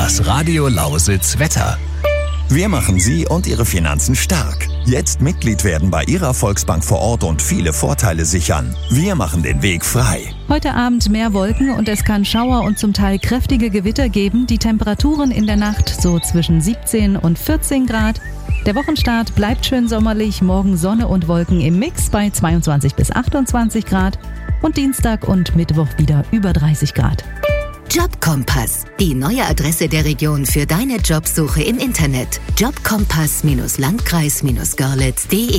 Das Radio Lausitz Wetter. Wir machen Sie und Ihre Finanzen stark. Jetzt Mitglied werden bei Ihrer Volksbank vor Ort und viele Vorteile sichern. Wir machen den Weg frei. Heute Abend mehr Wolken und es kann Schauer und zum Teil kräftige Gewitter geben. Die Temperaturen in der Nacht so zwischen 17 und 14 Grad. Der Wochenstart bleibt schön sommerlich. Morgen Sonne und Wolken im Mix bei 22 bis 28 Grad. Und Dienstag und Mittwoch wieder über 30 Grad. Jobkompass, die neue Adresse der Region für deine Jobsuche im Internet. Jobkompass-Landkreis-Görlitz.de